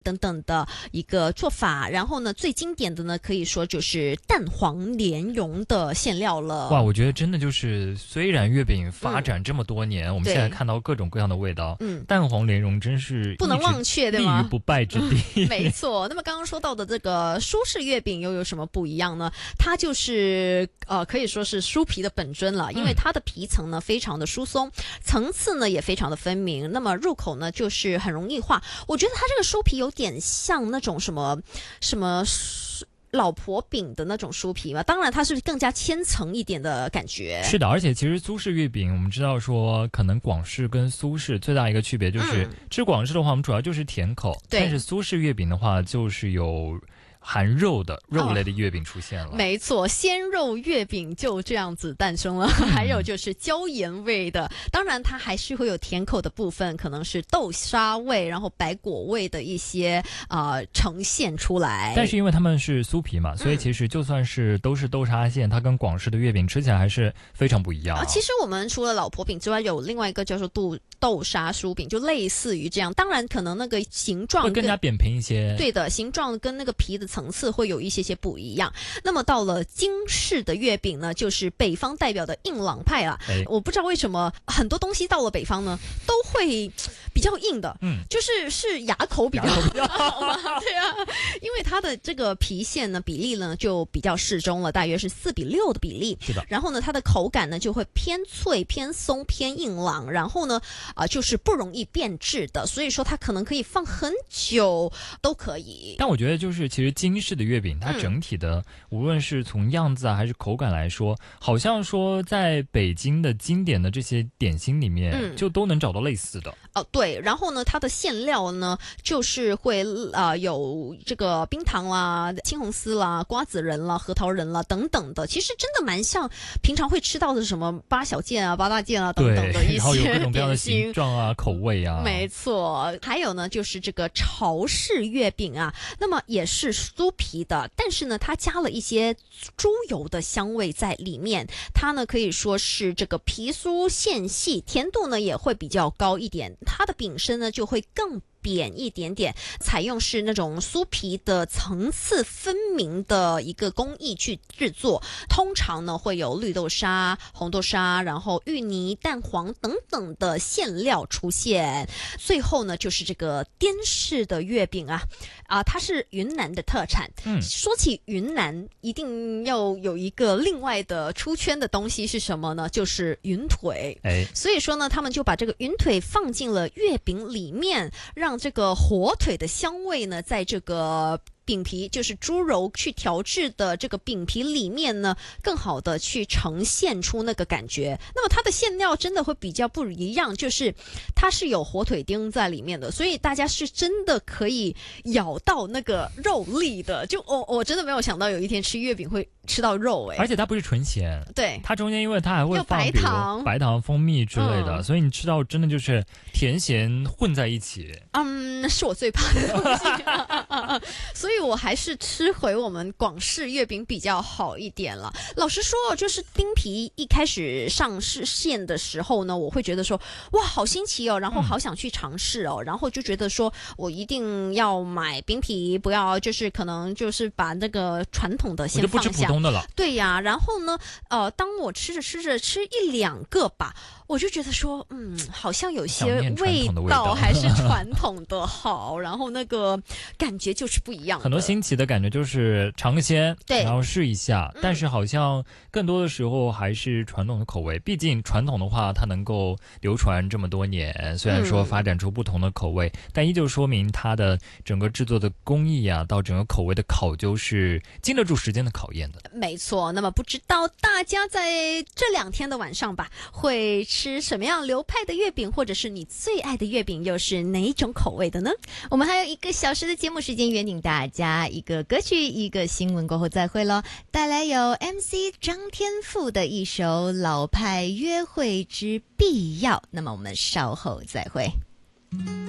等等的一个做法，然后呢，最经典的呢，可以说就是蛋黄莲蓉的馅料了。 哇，我觉得真的就是虽然月饼发展这么多年，我们现在看到各种各样的味道，蛋黄莲蓉真是不能忘却，对吗？ 立于不败之地。 没错。那么刚刚说到的这个苏式月饼又有什么不一样呢？它就是可以说是酥皮的本尊了，因为它的皮层呢非常的疏松，层次呢也非常的分明，那么入口呢就是很容易化。我觉得它这个酥皮有点像那种什么老婆饼的那种酥皮嘛，当然它是更加千层一点的感觉。 是的，而且其实苏式月饼我们知道说可能广式跟苏式最大一个区别就是吃广式的话我们主要就是甜口，但是苏式月饼的话就是有含肉的肉类的月饼出现了。 没错，鲜肉月饼就这样子诞生了。还有就是椒盐味的，当然它还是会有甜口的部分，可能是豆沙味然后白果味的一些呈现出来。 但是因为它们是酥皮嘛，所以其实就算是都是豆沙馅，它跟广式的月饼吃起来还是非常不一样。 其实我们除了老婆饼之外，有另外一个叫做豆沙酥饼，就类似于这样，当然可能那个形状会更加扁平一些。 对的，形状跟那个皮的层次会有一些不一样。那么到了京式的月饼呢，就是北方代表的硬朗派啦。我不知道为什么很多东西到了北方呢都会比较硬的，就是牙口比较好对啊，因为它的这个皮馅呢比例呢就比较适中了，大约是4:6的比例。 是的。 然后呢它的口感呢就会偏脆偏松偏硬朗，然后呢就是不容易变质的，所以说它可能可以放很久都可以。 但我觉得就是其实京式的月饼它整体的无论是从样子还是口感来说，好像说在北京的经典的这些点心里面就都能找到类似的。 对，然后呢它的馅料呢就是会有这个冰糖啦、青红丝啦、瓜子仁啦、核桃仁啦等等的，其实真的蛮像平常会吃到的什么八小件啊、八大件啊等等的一些点心， 然后有各种各样的形状啊、口味啊。 没错。还有呢就是这个潮式月饼啊，那么也是酥皮的，但是呢它加了一些猪油的香味在里面，它呢可以说是这个皮酥馅细，甜度呢也会比较高一点，它的饼身呢就会更扁一点点，采用是那种酥皮的层次分明的一个工艺去制作，通常呢会有绿豆沙、红豆沙，然后芋泥、蛋黄等等的馅料出现。最后呢就是这个滇式的月饼它是云南的特产。说起云南一定要有一个另外的出圈的东西是什么呢？就是云腿。所以说呢他们就把这个云腿放进了月饼里面，让这个火腿的香味呢在这个饼皮，就是猪肉去调制的这个饼皮里面呢更好的去呈现出那个感觉。那么它的馅料真的会比较不一样，就是它是有火腿丁在里面的，所以大家是真的可以咬到那个肉粒的。就我真的没有想到有一天吃月饼会吃到肉。 而且它不是纯咸， 对， 它中间因为它还会放白糖、 白糖、蜂蜜之类的，所以你吃到真的就是甜咸混在一起。 是我最怕的东西所以我还是吃回我们广式月饼比较好一点了。老实说就是冰皮一开始上市线的时候呢，我会觉得说哇好新奇哦，然后好想去尝试哦，然后就觉得说我一定要买冰皮，不要就是可能就是把那个传统的先放下， 我就不吃普通的了。 对呀，然后呢当我吃着吃1-2个吧，我就觉得说好像有些味道还是传统的好然后那个感觉就是不一样的。 很多新奇的感觉就是尝个鲜， 对， 然后试一下，但是好像更多的时候还是传统的口味，毕竟传统的话它能够流传这么多年，虽然说发展出不同的口味，但依旧说明它的整个制作的工艺到整个口味的考究是经得住时间的考验的。 没错。那么不知道大家在这2天的晚上吧会吃什么样流派的月饼，或者是你最爱的月饼又是哪种口味的呢？我们还有1个小时的节目时间，约定大家一个歌曲一个新闻过后再会咯。带来有 MC 张天赋的一首老派约会之必要，那么我们稍后再会。